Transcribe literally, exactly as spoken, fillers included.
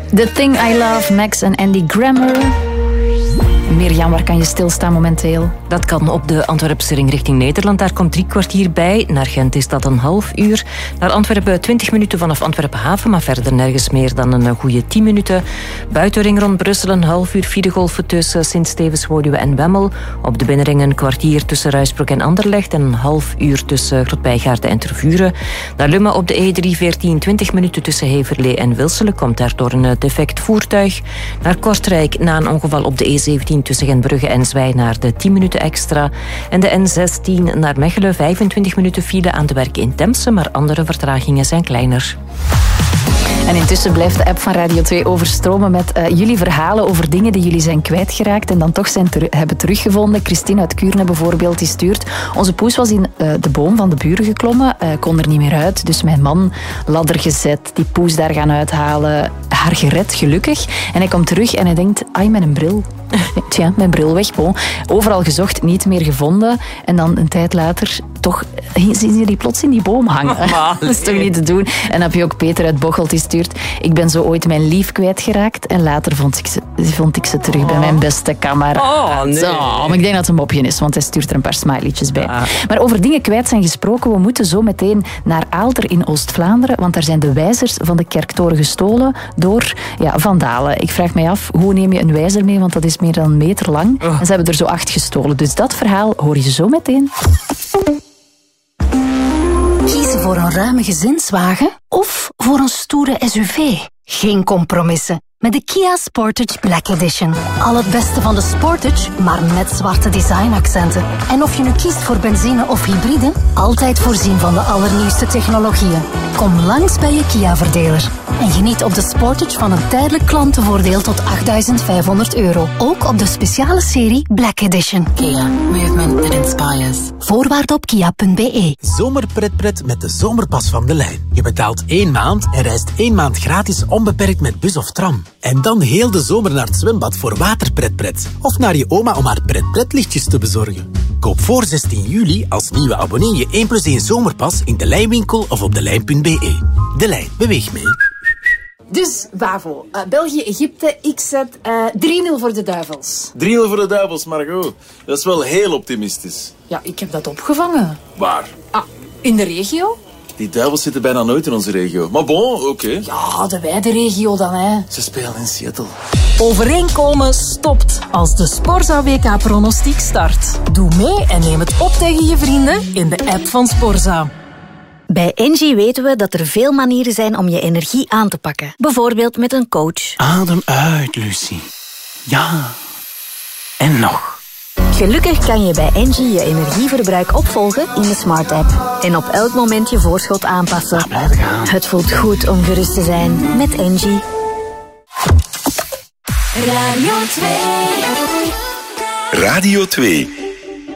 The Thing I Love, Max en Andy Grammer. Mirjam, waar kan je stilstaan momenteel? Dat kan op de Antwerpse ring richting Nederland. Daar komt drie kwartier bij. Naar Gent is dat een half uur. Naar Antwerpen twintig minuten vanaf Antwerpen haven, maar verder nergens meer dan een goede tien minuten. Buitenring rond Brussel een half uur fiedegolven tussen Sint-Stevens, Woluwe en Wemmel. Op de binnenring een kwartier tussen Ruisbroek en Anderlecht en een half uur tussen Grotbijgaarden en Tervuren. Naar Lummen op de E drie veertien twintig minuten tussen Heverlee en Wilselen. Komt daardoor een defect voertuig. Naar Kortrijk na een ongeval op de E zeventien tussen Gentbrugge en Zwijnaarden tien minuten extra. En de N zestien naar Mechelen vijfentwintig minuten file aan de werken in Temse, maar andere vertragingen zijn kleiner. En intussen blijft de app van Radio twee overstromen met uh, jullie verhalen over dingen die jullie zijn kwijtgeraakt en dan toch zijn ter- hebben teruggevonden. Christine uit Kuurne bijvoorbeeld, die stuurt: onze poes was in uh, de boom van de buren geklommen, uh, kon er niet meer uit, dus mijn man ladder gezet, die poes daar gaan uithalen, haar gered, gelukkig. En hij komt terug en hij denkt, ai, mijn bril. Tja, mijn bril weg. Bon. Overal gezocht, niet meer gevonden. En dan een tijd later, toch zien ze die plots in die boom hangen. Oh, dat is toch niet te doen. En dan heb je ook Peter uit Bocholt die stuurt: ik ben zo ooit mijn lief kwijtgeraakt en later vond ik ze, vond ik ze terug oh. bij mijn beste kameraad. Oh, nee. Zo, maar ik denk dat het een mopje is, want hij stuurt er een paar smileytjes bij. Ah. Maar over dingen kwijt zijn gesproken, we moeten zo meteen naar Aalter in Oost-Vlaanderen, want daar zijn de wijzers van de kerktoren gestolen door ja, vandalen. Ik vraag mij af, hoe neem je een wijzer mee, want dat is meer dan een meter lang. Oh. En ze hebben er zo acht gestolen. Dus dat verhaal hoor je zo meteen. Kiezen voor een ruime gezinswagen of voor een stoere S U V? Geen compromissen. Met de Kia Sportage Black Edition. Al het beste van de Sportage, maar met zwarte designaccenten. En of je nu kiest voor benzine of hybride, altijd voorzien van de allernieuwste technologieën. Kom langs bij je Kia-verdeler. En geniet op de Sportage van een tijdelijk klantenvoordeel tot achtduizend vijfhonderd euro. Ook op de speciale serie Black Edition. Kia, movement that inspires. Voorwaarden op kia punt b e. Zomerpretpret met de zomerpas van De Lijn. Je betaalt één maand en reist één maand gratis onbeperkt met bus of tram. En dan heel de zomer naar het zwembad voor waterpretpret. Of naar je oma om haar pretpretlichtjes te bezorgen. Koop voor zestien juli als nieuwe abonnee je één plus één zomerpas in De Lijnwinkel of op delijn punt b e. De Lijn, beweeg mee. Dus, Bavo, uh, België-Egypte, ik zet uh, drie nul voor de Duivels. drie nul voor de Duivels, Margot. Dat is wel heel optimistisch. Ja, ik heb dat opgevangen. Waar? Ah, in de regio? Die Duivels zitten bijna nooit in onze regio. Maar bon, oké. Okay. Ja, de wijde regio dan, hè. Ze spelen in Seattle. Overeenkomen stopt als de Sporza W K-pronostiek start. Doe mee en neem het op tegen je vrienden in de app van Sporza. Bij Engie weten we dat er veel manieren zijn om je energie aan te pakken. Bijvoorbeeld met een coach. Adem uit, Lucie. Ja. En nog. Gelukkig kan je bij Engie je energieverbruik opvolgen in de Smart app. En op elk moment je voorschot aanpassen. Blijf gaan. Het voelt goed om gerust te zijn met Engie. Radio twee. Radio twee.